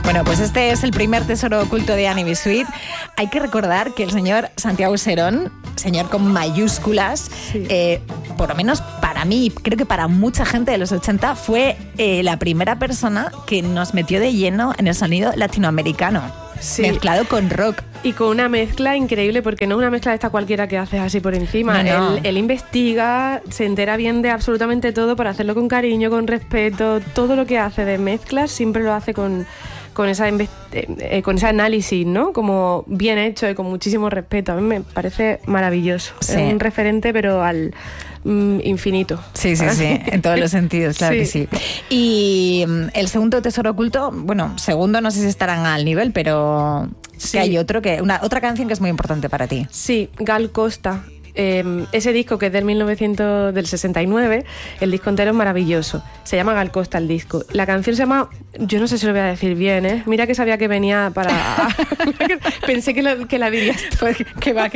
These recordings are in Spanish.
Bueno, pues este es el primer tesoro oculto de Annie B. Sweet. Hay que recordar que el señor Santiago Serón, señor con mayúsculas, sí. Por lo menos para mí, creo que para mucha gente de los 80, fue la primera persona que nos metió de lleno en el sonido latinoamericano, sí, mezclado con rock. Y con una mezcla increíble, porque no es una mezcla de esta cualquiera que haces así por encima. No. Él investiga, se entera bien de absolutamente todo para hacerlo con cariño, con respeto. Todo lo que hace de mezclas siempre lo hace con ese análisis, ¿no? Como bien hecho y con muchísimo respeto. A mí me parece maravilloso. Sí. Es un referente, pero al infinito. Sí, en todos los sentidos, claro, sí. Que sí. Y el segundo tesoro oculto, bueno, segundo no sé si estarán al nivel, pero sí, que hay otra canción que es muy importante para ti. Sí, Gal Costa. Ese disco, que es del 69, el disco entero es maravilloso. Se llama Gal Costa el disco. La canción se llama, yo no sé si lo voy a decir bien, ¿eh? Mira que sabía que venía para... Pensé que la dirías tú. Que va.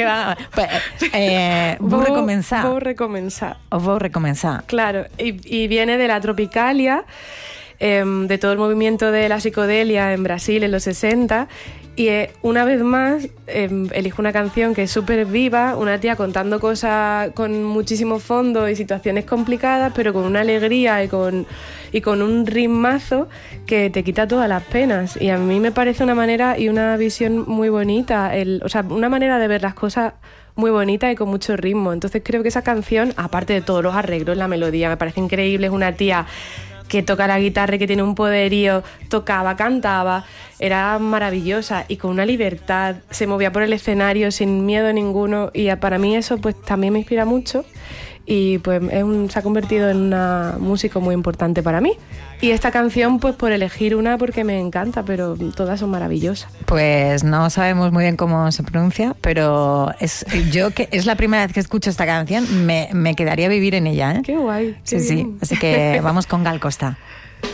Vos recomenzar. Claro, y viene de la Tropicalia, de todo el movimiento de la psicodelia en Brasil en los 60. Y una vez más elijo una canción que es súper viva, una tía contando cosas con muchísimo fondo y situaciones complicadas, pero con una alegría y con un ritmazo que te quita todas las penas. Y a mí me parece una manera y una visión muy bonita, una manera de ver las cosas muy bonita y con mucho ritmo. Entonces creo que esa canción, aparte de todos los arreglos, la melodía, me parece increíble. Es una tía que toca la guitarra y que tiene un poderío, tocaba, cantaba, era maravillosa y con una libertad, se movía por el escenario sin miedo ninguno, y para mí eso pues también me inspira mucho, y pues se ha convertido en una músico muy importante para mí. Y esta canción, pues por elegir una, porque me encanta, pero todas son maravillosas. Pues no sabemos muy bien cómo se pronuncia, pero yo que es la primera vez que escucho esta canción, me quedaría a vivir en ella, ¿eh? Qué guay. Sí. Así que vamos con Gal Costa.